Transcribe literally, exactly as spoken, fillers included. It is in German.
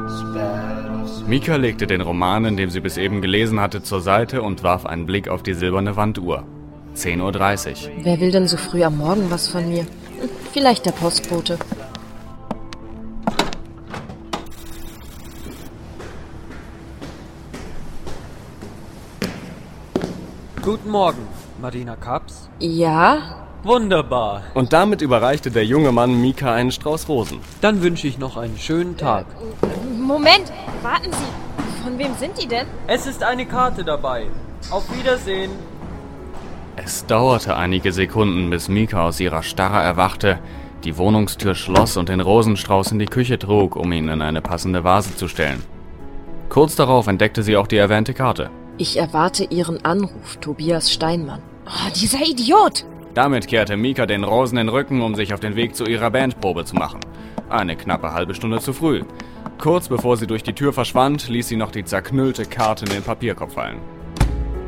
Mika legte den Roman, in dem sie bis eben gelesen hatte, zur Seite und warf einen Blick auf die silberne Wanduhr. zehn Uhr dreißig. Wer will denn so früh am Morgen was von mir? Vielleicht der Postbote. Guten Morgen, Marina Kaps. Ja? Wunderbar. Und damit überreichte der junge Mann Mika einen Strauß Rosen. Dann wünsche ich noch einen schönen Tag. Moment, warten Sie. Von wem sind die denn? Es ist eine Karte dabei. Auf Wiedersehen. Es dauerte einige Sekunden, bis Mika aus ihrer Starre erwachte, die Wohnungstür schloss und den Rosenstrauß in die Küche trug, um ihn in eine passende Vase zu stellen. Kurz darauf entdeckte sie auch die erwähnte Karte. Ich erwarte Ihren Anruf, Tobias Steinmann. Oh, dieser Idiot! Damit kehrte Mika den Rosen den Rücken, um sich auf den Weg zu ihrer Bandprobe zu machen. Eine knappe halbe Stunde zu früh. Kurz bevor sie durch die Tür verschwand, ließ sie noch die zerknüllte Karte in den Papierkorb fallen.